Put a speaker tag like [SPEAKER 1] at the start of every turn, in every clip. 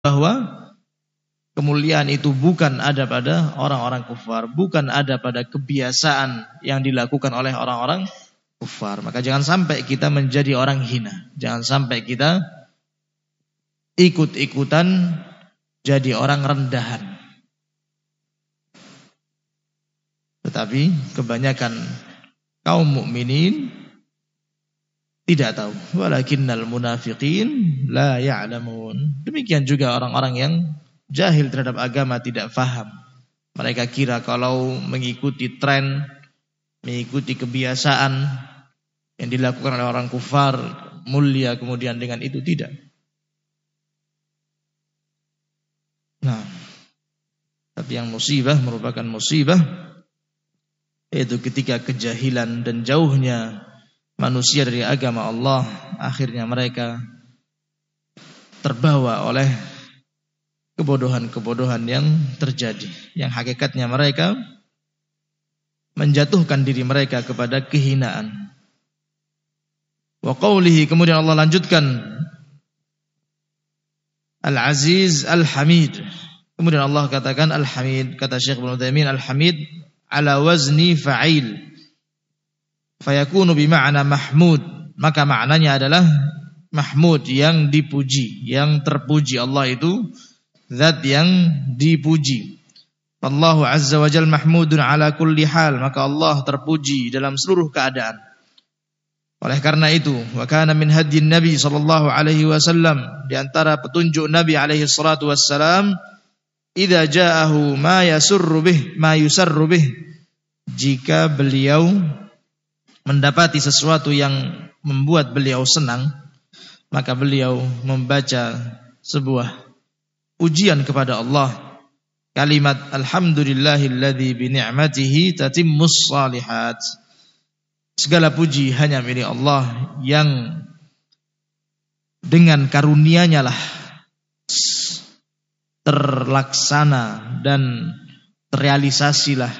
[SPEAKER 1] bahwa kemuliaan itu bukan ada pada orang-orang kufar, bukan ada pada kebiasaan yang dilakukan oleh orang-orang kufar. Maka jangan sampai kita menjadi orang hina. Jangan sampai kita ikut-ikutan jadi orang rendahan. Tetapi kebanyakan kaum mukminin tidak tahu. Walakinnal munafiqin la ya'lamun. Demikian juga orang-orang yang jahil terhadap agama, tidak faham. Mereka kira kalau mengikuti tren, mengikuti kebiasaan yang dilakukan oleh orang kufar, mulia kemudian dengan itu, tidak. Nah, tapi yang musibah merupakan musibah, yaitu ketika kejahilan dan jauhnya manusia dari agama Allah, akhirnya mereka terbawa oleh kebodohan-kebodohan yang terjadi, yang hakikatnya mereka menjatuhkan diri mereka kepada kehinaan. Wa qawlihi, kemudian Allah lanjutkan, Al-Aziz Al-Hamid. Kemudian Allah katakan Al-Hamid, kata Syekh Ibnu Utsaimin, Al-Hamid ala wazni fa'il, fayakunu bima'na mahmud, maka maknanya adalah mahmud, yang dipuji, yang terpuji. Allah itu zat yang dipuji. Allahu azza wa jalla mahmudun ala kulli hal, maka Allah terpuji dalam seluruh keadaan. Oleh karena itu, wa kana min hadyin Nabi sallallahu alaihi wasallam, di antara petunjuk Nabi alaihi salatu wassalam, idza ja'ahu ma yasurru bih ma yusarru bih, jika beliau mendapati sesuatu yang membuat beliau senang, maka beliau membaca sebuah ujian kepada Allah, kalimat alhamdulillahilladzi bi ni'matihi tatimmus shalihat. Segala puji hanya milik Allah yang dengan karunia-Nya lah terlaksana dan terrealisasilah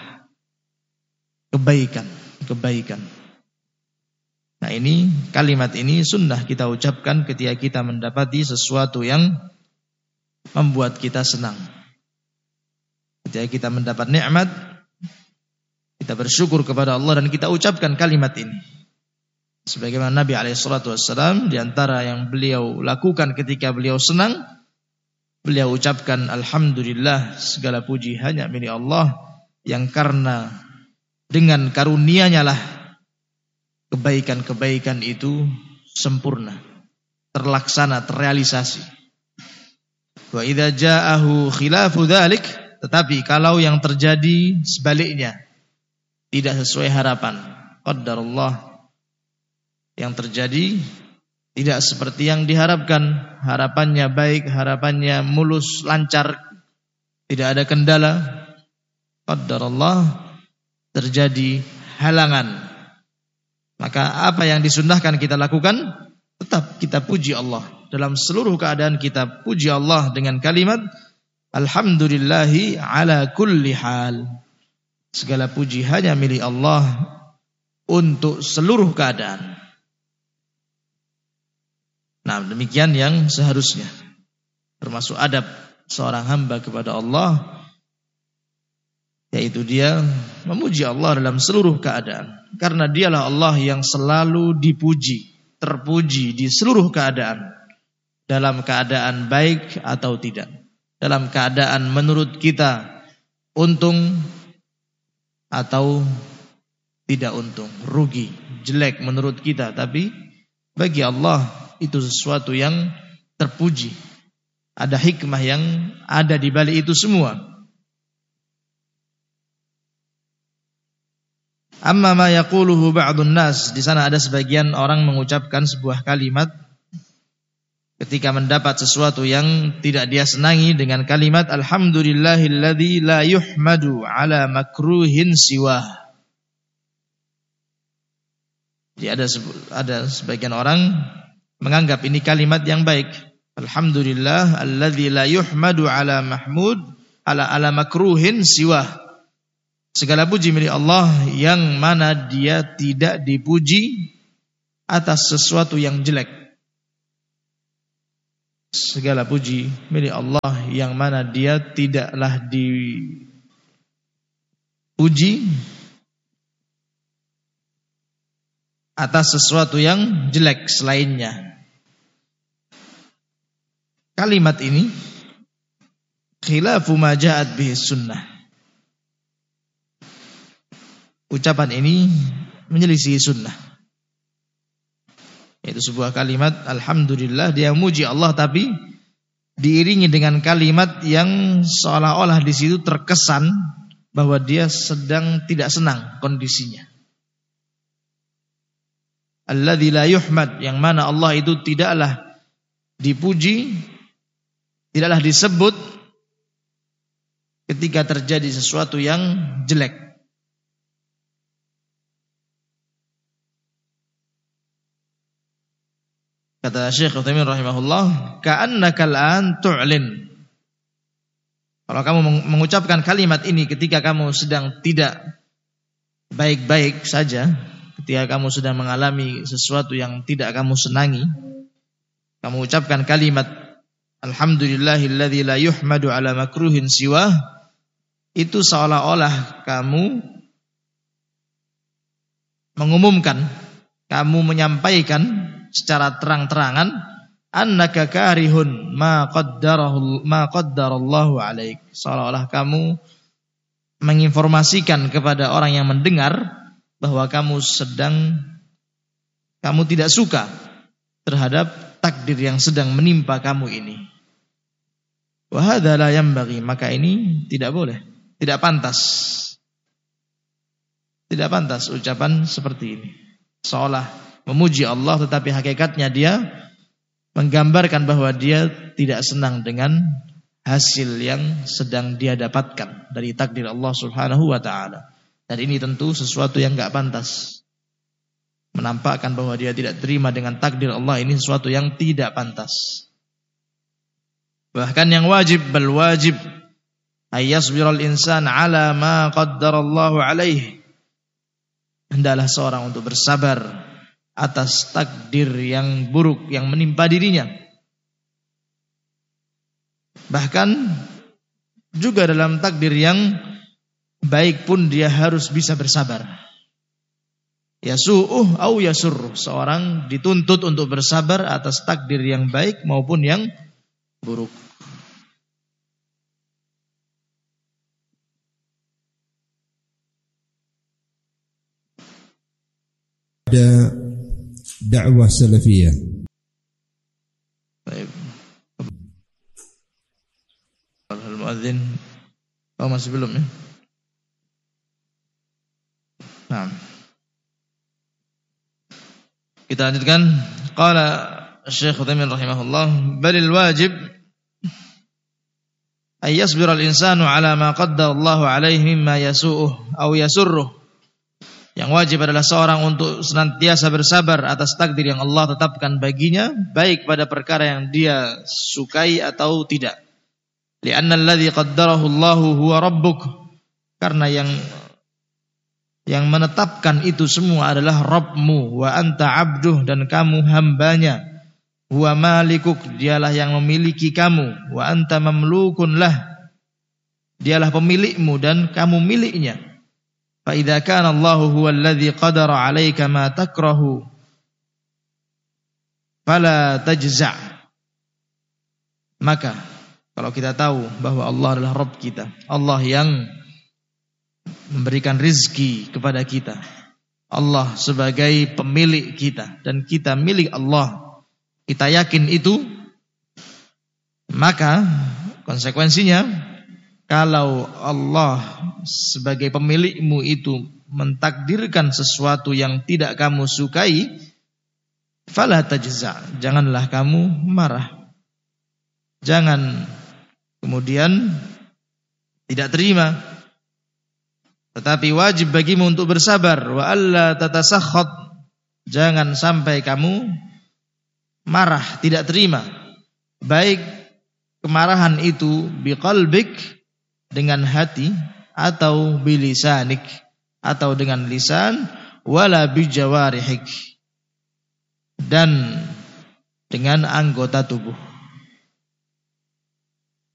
[SPEAKER 1] kebaikan. Nah, ini kalimat ini sunnah kita ucapkan ketika kita mendapati sesuatu yang membuat kita senang. Ketika kita mendapat nikmat, kita bersyukur kepada Allah dan kita ucapkan kalimat ini. Sebagaimana Nabi SAW, di antara yang beliau lakukan ketika beliau senang, beliau ucapkan alhamdulillah, segala puji hanya milik Allah yang karena dengan karunia-Nya lah kebaikan-kebaikan itu sempurna, terlaksana, terrealisasi. Wa idza ja'ahu khilafu dzalik, tetapi kalau yang terjadi sebaliknya, tidak sesuai harapan, qadarullah, yang terjadi tidak seperti yang diharapkan, harapannya baik, harapannya mulus, lancar, tidak ada kendala, qadarullah, terjadi halangan. Maka apa yang disunnahkan kita lakukan, tetap kita puji Allah. Dalam seluruh keadaan kita puji Allah dengan kalimat alhamdulillahi ala kulli hal. Segala puji hanya milik Allah untuk seluruh keadaan. Nah, demikian yang seharusnya, termasuk adab seorang hamba kepada Allah, yaitu dia memuji Allah dalam seluruh keadaan. Karena dialah Allah yang selalu dipuji, terpuji di seluruh keadaan. Dalam keadaan baik atau tidak, dalam keadaan menurut kita untung atau tidak untung, rugi, jelek menurut kita, tapi bagi Allah itu sesuatu yang terpuji. Ada hikmah yang ada di balik itu semua. Amma ma yaquluhu ba'dun nas, di sana ada sebagian orang mengucapkan sebuah kalimat ketika mendapat sesuatu yang tidak dia senangi dengan kalimat alhamdulillahilladzi la yuhmadu ala makruhin siwah. Jadi ada sebagian orang menganggap ini kalimat yang baik. Alhamdulillah alladzi la yuhmadu ala mahmud ala makruhin siwah. Segala puji milik Allah yang mana dia tidak dipuji atas sesuatu yang jelek. segala puji milik Allah yang mana Dia tidaklah dipuji atas sesuatu yang jelek selainnya. Kalimat ini khilafu ma ja'at bihi sunnah. Ucapan ini menyelisih sunnah. Itu sebuah kalimat alhamdulillah, dia memuji Allah tapi diiringi dengan kalimat yang seolah-olah di situ terkesan bahwa dia sedang tidak senang kondisinya. Alladzi la yuhmad, yang mana Allah itu tidaklah dipuji, tidaklah disebut ketika terjadi sesuatu yang jelek. Kata Syekh Utsaimin rahimahullah, ka'annaka al'an tu'lin. Kalau kamu mengucapkan kalimat ini ketika kamu sedang tidak baik-baik saja, ketika kamu sedang mengalami sesuatu yang tidak kamu senangi, kamu ucapkan kalimat alhamdulillahilladzi la yuhmadu ala makruhin siwah, itu seolah-olah kamu mengumumkan, kamu menyampaikan secara terang-terangan annaka karihun ma qaddarallahu alaik, seolah-olah kamu menginformasikan kepada orang yang mendengar bahwa kamu tidak suka terhadap takdir yang sedang menimpa kamu ini. Wa hadza la yanbaghi, maka ini tidak boleh, tidak pantas. Tidak pantas ucapan seperti ini. Seolah memuji Allah tetapi hakikatnya dia menggambarkan bahwa dia tidak senang dengan hasil yang sedang dia dapatkan dari takdir Allah Subhanahu wa taala. Dan ini tentu sesuatu yang enggak pantas. Menampakkan bahwa dia tidak terima dengan takdir Allah, ini sesuatu yang tidak pantas. Bahkan yang wajib, bal wajib ayyasbiral insan ala ma qaddarallahu alaihi. Hendaklah seorang untuk bersabar atas takdir yang buruk yang menimpa dirinya. Bahkan juga dalam takdir yang baik pun dia harus bisa bersabar. Yasu'uh au yasurruh, seorang dituntut untuk bersabar atas takdir yang baik maupun yang buruk.
[SPEAKER 2] Ada dakwah salafiyah.
[SPEAKER 1] Baik. Al-muadzin, masih belum ya? Nah. Kita lanjutkan. Qala Syekh Utsaimin rahimahullah, balil wajib ay yasbira al-insanu ala ma qaddara Allahu alaihi mimma yasu'uhu aw yasurruh. Yang wajib adalah seorang untuk senantiasa bersabar atas takdir yang Allah tetapkan baginya, baik pada perkara yang dia sukai atau tidak. Li'anna alladhi qaddarahu Allahu huwa rabbuk, karena yang menetapkan itu semua adalah Rabbmu, wa anta abduh, dan kamu hambanya, huwa malikuk, dialah yang memiliki kamu, wa anta mamlukun lah, dialah pemilikmu dan kamu miliknya. Fa idza kana Allahu huwa alladhi qadara 'alaika ma takrahu fala tajza'. Maka kalau kita tahu bahwa Allah adalah Rabb kita, Allah yang memberikan rizki kepada kita, Allah sebagai pemilik kita dan kita milik Allah, kita yakin itu, maka konsekuensinya kalau Allah sebagai pemilikmu itu mentakdirkan sesuatu yang tidak kamu sukai, fala tajza', janganlah kamu marah, jangan kemudian tidak terima, tetapi wajib bagimu untuk bersabar. Wa alla tatasakhat, jangan sampai kamu marah, tidak terima, baik kemarahan itu biqalbik, dengan hati, atau bilisanik, atau dengan lisan, wala bijawarihik, dan dengan anggota tubuh.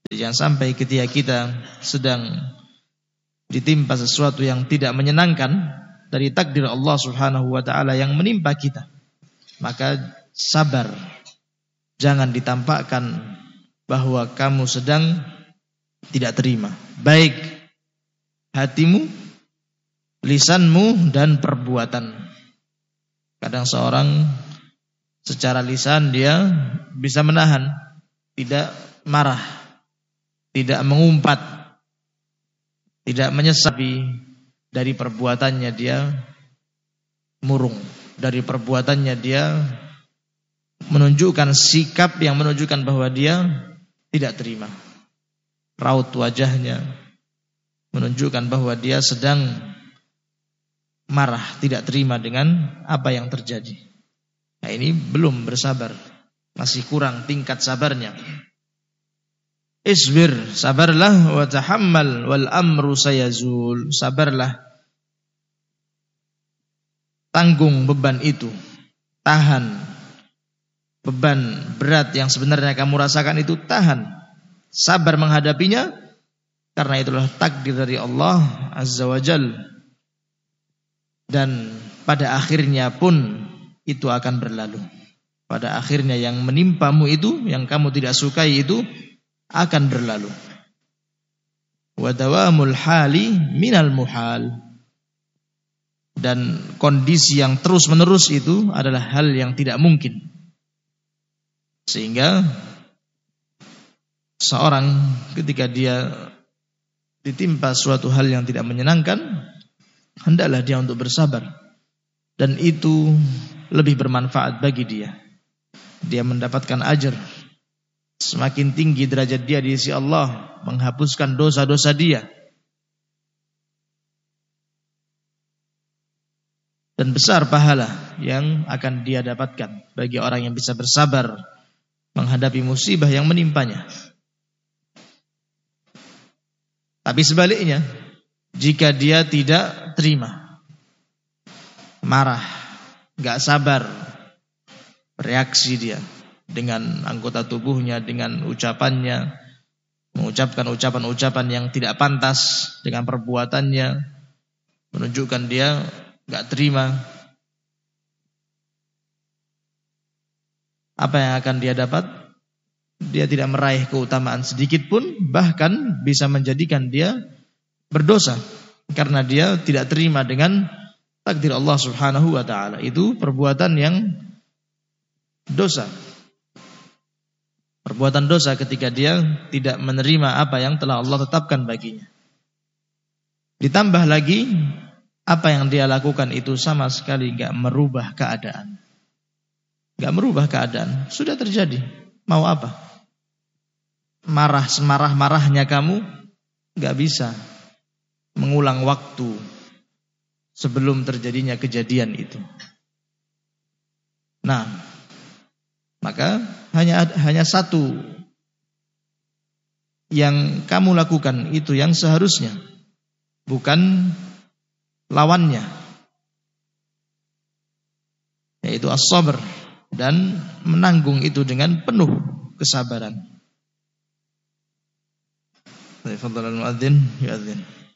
[SPEAKER 1] Jangan sampai ketika kita sedang ditimpa sesuatu yang tidak menyenangkan dari takdir Allah Subhanahu wa taala yang menimpa kita, maka sabar. Jangan ditampakkan bahwa kamu sedang tidak terima, baik hatimu, lisanmu, dan perbuatan. Kadang seorang secara lisan dia bisa menahan, tidak marah, tidak mengumpat, tidak menyesapi. Dari perbuatannya dia murung, dari perbuatannya dia menunjukkan sikap yang menunjukkan bahwa dia tidak terima. Raut wajahnya menunjukkan bahwa dia sedang marah, tidak terima dengan apa yang terjadi. Nah, ini belum bersabar, masih kurang tingkat sabarnya. Isbir, sabarlah, wa tahammal wal amru sayazul. Sabarlah, tanggung beban itu, tahan beban berat yang sebenarnya kamu rasakan itu, tahan, sabar menghadapinya, karena itulah takdir dari Allah Azza wa Jal. Dan pada akhirnya pun itu akan berlalu. Pada akhirnya yang menimpamu itu, yang kamu tidak sukai itu akan berlalu. Wa dawamul hali minal muhal. Dan kondisi yang terus menerus itu adalah hal yang tidak mungkin. Sehingga seorang ketika dia ditimpa suatu hal yang tidak menyenangkan, hendaklah dia untuk bersabar. Dan itu lebih bermanfaat bagi dia. Dia mendapatkan ajar. Semakin tinggi derajat dia di sisi Allah, menghapuskan dosa-dosa dia. Dan besar pahala yang akan dia dapatkan bagi orang yang bisa bersabar menghadapi musibah yang menimpanya. Tapi sebaliknya, jika dia tidak terima, marah, gak sabar, reaksi dia dengan anggota tubuhnya, dengan ucapannya, mengucapkan ucapan-ucapan yang tidak pantas, dengan perbuatannya, menunjukkan dia gak terima, apa yang akan dia dapat? Dia tidak meraih keutamaan sedikit pun, bahkan bisa menjadikan dia berdosa, karena dia tidak terima dengan takdir Allah Subhanahu wa ta'ala. Itu perbuatan yang dosa. Perbuatan dosa ketika dia tidak menerima apa yang telah Allah tetapkan baginya. Ditambah lagi, apa yang dia lakukan itu sama sekali gak merubah keadaan. Gak merubah keadaan, sudah terjadi. Mau apa? Marah semarah-marahnya kamu gak bisa mengulang waktu sebelum terjadinya kejadian itu. Nah, maka hanya satu yang kamu lakukan, itu yang seharusnya, bukan lawannya, yaitu as-sabr, dan menanggung itu dengan penuh kesabaran. Tafadhal al-muadzin yu'adzin.